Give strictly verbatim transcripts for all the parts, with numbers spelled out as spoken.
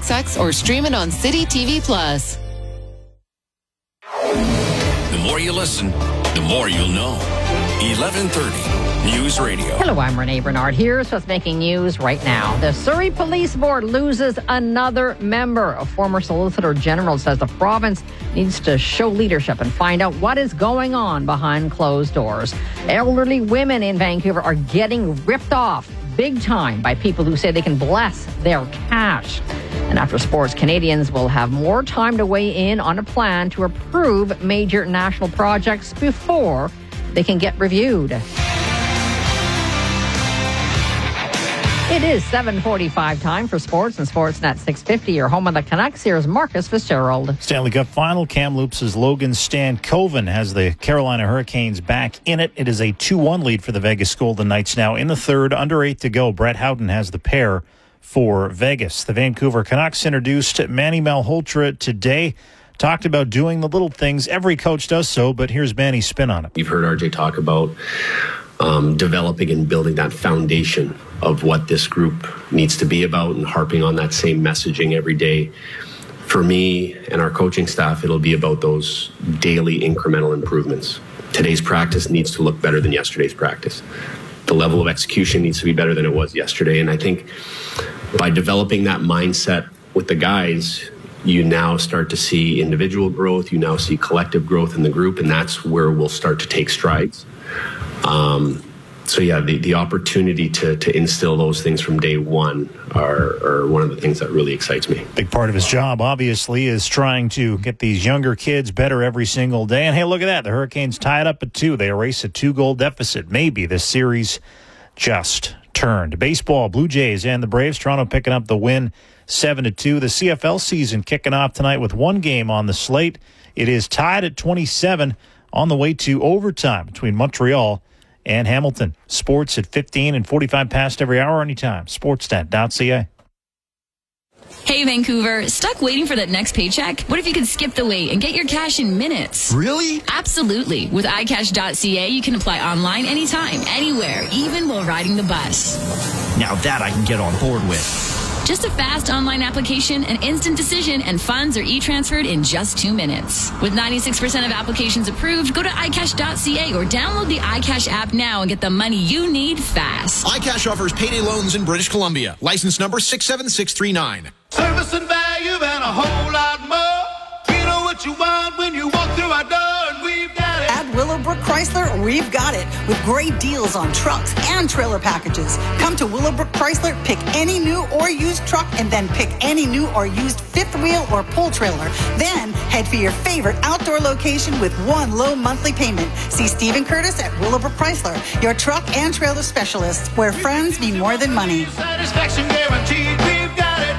X X or stream it on City T V Plus. The more you listen, the more you'll know. eleven thirty News Radio. Hello, I'm Renee Bernard. Here's what's making news right now. The Surrey Police Board loses another member. A former Solicitor General says the province needs to show leadership and find out what is going on behind closed doors. Elderly women in Vancouver are getting ripped off big time by people who say they can bless their cash. And after sports, Canadians will have more time to weigh in on a plan to approve major national projects before they can get reviewed. It is seven forty-five time for sports and Sportsnet six fifty. Your home of the Canucks. Here's Marcus Fitzgerald. Stanley Cup final. Kamloops' Logan Stankoven has the Carolina Hurricanes back in it. It is a two one lead for the Vegas Golden Knights now in the third. Under eight to go. Brett Houghton has the pair for Vegas. The Vancouver Canucks introduced Manny Malhotra today. Talked about doing the little things. Every coach does so, but here's Manny's spin on it. You've heard R J talk about um, developing and building that foundation of what this group needs to be about and harping on that same messaging every day. For me and our coaching staff, it'll be about those daily incremental improvements. Today's practice needs to look better than yesterday's practice. The level of execution needs to be better than it was yesterday. And I think by developing that mindset with the guys, you now start to see individual growth. You now see collective growth in the group, and that's where we'll start to take strides. Um, so, yeah, the, the opportunity to, to instill those things from day one are, are one of the things that really excites me. Big part of his job, obviously, is trying to get these younger kids better every single day. And, hey, look at that. The Hurricanes tied up at two. They erase a two-goal deficit. Maybe this series just turned. Baseball, Blue Jays and the Braves. Toronto picking up the win seven to two. The C F L season kicking off tonight with one game on the slate. It is tied at twenty-seven on the way to overtime between Montreal and Hamilton. Sports at fifteen and forty-five past every hour anytime. Sportsnet dot c a. Hey, Vancouver, stuck waiting for that next paycheck? What if you could skip the wait and get your cash in minutes? Really? Absolutely. With i cash dot c a, you can apply online anytime, anywhere, even while riding the bus. Now that I can get on board with. Just a fast online application, an instant decision, and funds are e-transferred in just two minutes. With ninety-six percent of applications approved, go to i cash dot c a or download the iCash app now and get the money you need fast. iCash offers payday loans in British Columbia. License number six seven six three nine. Service and value and a whole lot more. You know what you want when you walk through our door, and we've got it. At Willowbrook Chrysler, we've got it. With great deals on trucks and trailer packages. Come to Willowbrook Chrysler, pick any new or used truck, and then pick any new or used fifth wheel or pull trailer. Then head for your favorite outdoor location with one low monthly payment. See Stephen Curtis at Willowbrook Chrysler, your truck and trailer specialist, where friends mean more than money. Satisfaction guaranteed, we've got it.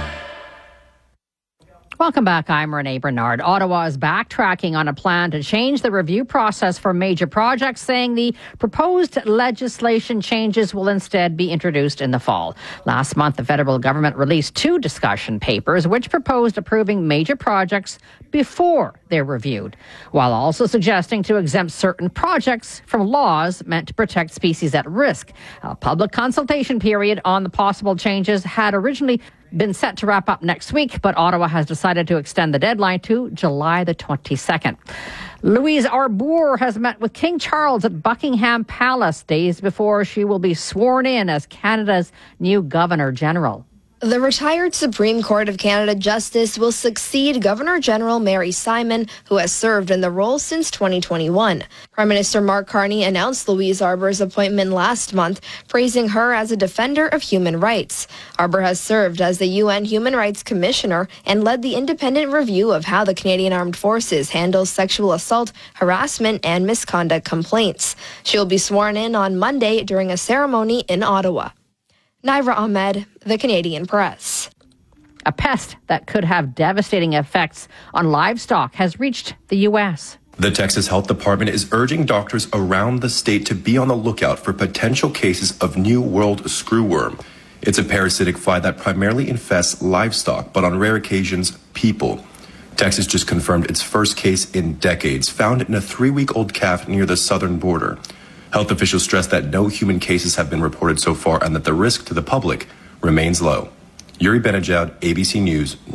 Welcome back. I'm Renee Bernard. Ottawa is backtracking on a plan to change the review process for major projects, saying the proposed legislation changes will instead be introduced in the fall. Last month, the federal government released two discussion papers which proposed approving major projects before they're reviewed, while also suggesting to exempt certain projects from laws meant to protect species at risk. A public consultation period on the possible changes had originally been set to wrap up next week, but Ottawa has decided to extend the deadline to July the twenty-second. Louise Arbour has met with King Charles at Buckingham Palace days before she will be sworn in as Canada's new Governor General. The retired Supreme Court of Canada Justice will succeed Governor-General Mary Simon, who has served in the role since twenty twenty-one. Prime Minister Mark Carney announced Louise Arbour's appointment last month, praising her as a defender of human rights. Arbour has served as the U N Human Rights Commissioner and led the independent review of how the Canadian Armed Forces handles sexual assault, harassment, and misconduct complaints. She will be sworn in on Monday during a ceremony in Ottawa. Naira Ahmed, The Canadian Press. A pest that could have devastating effects on livestock has reached the U S. The Texas Health Department is urging doctors around the state to be on the lookout for potential cases of New World screwworm. It's a parasitic fly that primarily infests livestock, but on rare occasions, people. Texas just confirmed its first case in decades, found in a three-week-old calf near the southern border. Health officials stress that no human cases have been reported so far and that the risk to the public remains low. Yuri Benajad, A B C News.